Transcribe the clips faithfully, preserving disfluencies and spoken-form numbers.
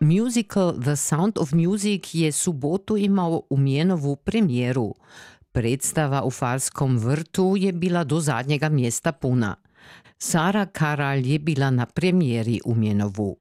Musical The Sound of Music je subotu imao umjenovu premijeru. Predstava u Farskom vrtu je bila do zadnjega mjesta puna. Sara Karalj je bila na premijeri umjenovu.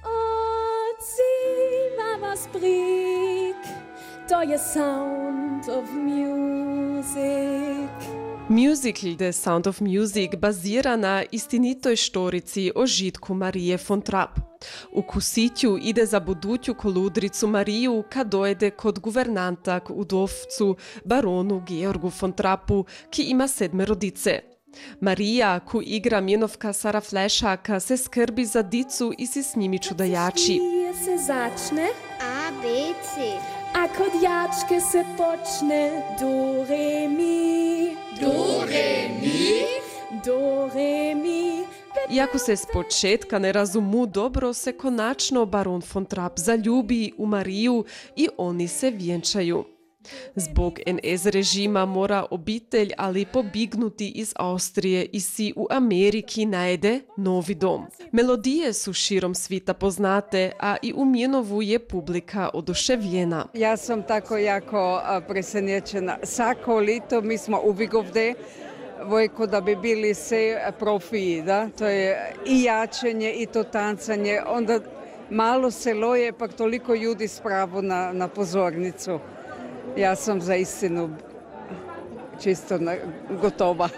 Musical The Sound of Music bazira na istinitoj štorici o žitku Marije von Trapp. U Kusitju ide za buduću koludricu Mariju kad dojde kod guvernanta k udovcu baronu Georgu von Trappu, ki ima sedmero dice. Marija, ku igra mjenovka Sara Flešaka, se skrbi za dicu i si s njimi čudajači. Se začne A, B, C. A kod jačke se počne do, re, mi. Do, re, mi. Do, re, mi. Iako se s početka ne razumu dobro, se konačno baron von Trapp zaljubi u Mariju i oni se vjenčaju. Zbog en es režima mora obitelj ali pobignuti iz Austrije i si u Ameriki najde novi dom. Melodije su širom svita poznate, a i u Mjenovu je publika oduševljena. Ja sam tako jako presenečena. Svako lito mi smo uvijek ovdje, vojko da bi bili se profiji, da? To je i jačenje i to tancanje, onda malo selo je, pak toliko ljudi spravu na, na pozornicu. Ja sam za istinu čisto na, gotova.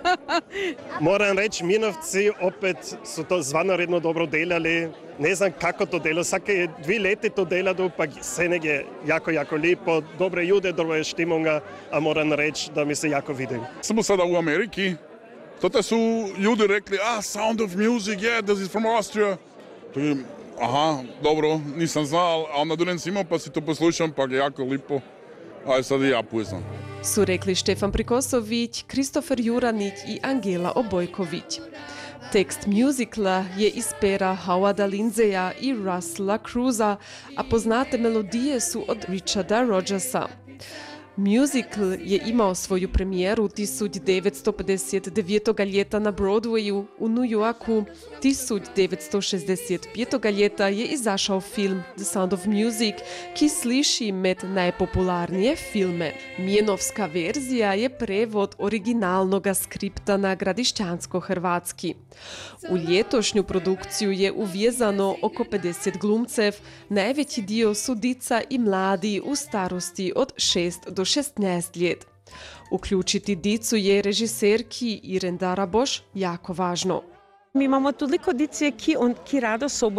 Moram reći, Mjenovci opet su to zvanredno dobro delali. Ne znam kako to delo, vsake dve leti to delado, pa se je jako, jako lijepo, dobre ljude, dobro je štimunga, a moram reći da mi se jako vidim. Samo sada u Ameriki, tada su ljudi rekli, ah, Sound of Music, yeah, this is from Austria. To je, aha, dobro, nisam znao, a onda donem imao pa si to poslušam, pa je jako lijepo. Aj sad i ja puštam. Su rekli Štefan Prikosović, Kristofer Juranić i Angela Obojković. Tekst muzikla je iz pera Howarda Lindseya i Russella Cruza, a poznate melodije su od Richarda Rodgersa. Musical je imao svoju premijeru tisuć devetsto pedeset devetega leta na Broadwayu u New Yorku. tisuć devetsto šezdeset petega leta je izašao film The Sound of Music, ki sliši med najpopularnije filme. Mjenovska verzija je prevod originalnoga skripta na gradišćansko-hrvatski. U ljetošnju produkciju je uvezano oko pedeset glumcev, najveći dio su dica i mladi u starosti od šest do šesnaest let. Uključiti dicu je režiserki Iren Daraboš jako važno. Mi imamo toliko dice, ki, on, ki rado sobo